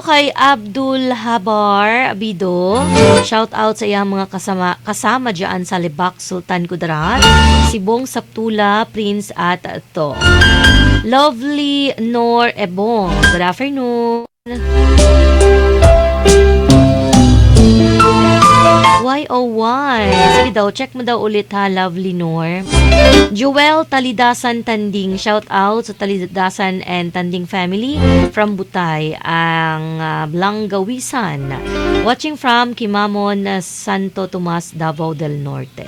kay Abdul Habar Abido. Shout out sa iyang mga kasama dyan sa Libak, Sultan Kudarat, Sibong Saptula, Prince at to. Lovely Nor Ebong. Good afternoon. YOY. Sige daw, check mo daw ulit ha, Lovely Nor. Joel Talidasan Tanding. Shout out sa Talidasan and Tanding family from Butay, ang Blangawisan. Watching from Kimamon, Santo Tomas, Davao del Norte.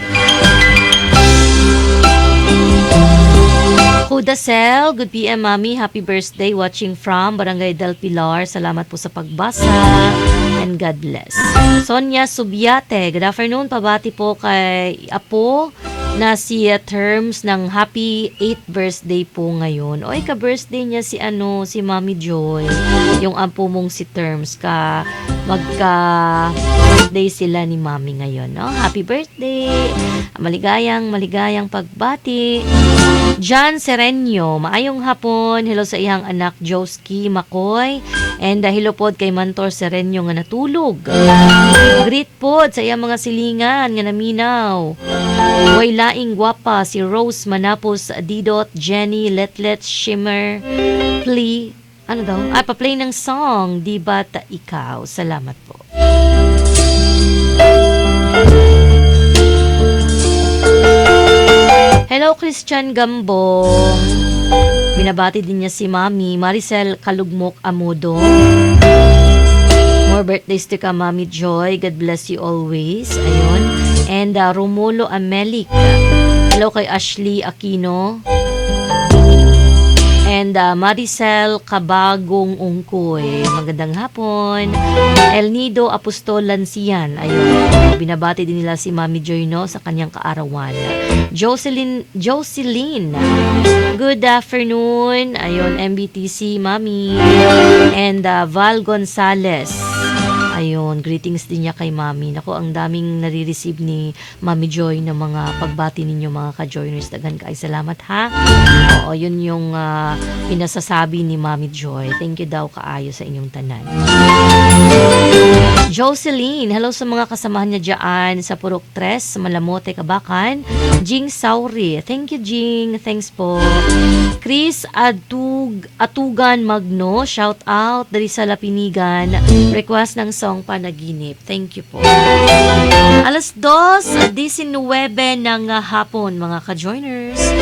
Hudasel, good PM Mami, happy birthday, watching from Barangay del Pilar. Salamat po sa pagbasa and God bless. Sonia Subiate, good afternoon, pabati po kay Apo na si Terms ng happy 8th birthday po ngayon. Oy, ka-birthday niya si Mami Joy. Yung apo mong si Terms magka-birthday sila ni Mami ngayon, no? Happy birthday. Maligayang pagbati. John Serenyo, maayong hapon. Hello sa iyang anak Joski Makoy. And hello pod kay Mantor Serenyo nga natulog. Greet pod sa iyang mga silingan nga naminaw. Way laing gwapa si Rose Manapos, Didot, Jenny, Letlet, Shimmer, Play. Ano daw? Pa-play ng song, Di Bata Ikaw. Salamat po. Hello, Christian Gambong. Binabati din niya si Mami Maricel Kalugmok Amudo. More birthdays to ka, Mami Joy. God bless you always. Ayun. And Romulo Amelik. Hello kay Ashley Aquino. And Maricel Kabagong Ungkoy. Magandang hapon. El Nido Apostol Lancian. Ayun. Binabati din nila si Mami Joy, no, sa kanyang kaarawan. Jocelyn. Good afternoon. Ayun, MBTC Mami. And Val Gonzales. Ayun, greetings din niya kay Mami. Naku, ang daming nare-receive ni Mami Joy ng mga pagbati ninyo mga ka-joiners. Dagan kaay salamat ha. Oo, yun yung pinasasabi ni Mami Joy. Thank you daw kaayo sa inyong tanan. Jocelyn, hello sa mga kasamahan niya dyan sa Purok 3, Malamote, Kabakan. Jing Sauri, thank you Jing, thanks po. Chris Atugan Magno, shout out dari sa Lapinigan. Request ng song Panaginip. Thank you po. Alas 2:19 ng hapon mga ka-joiners.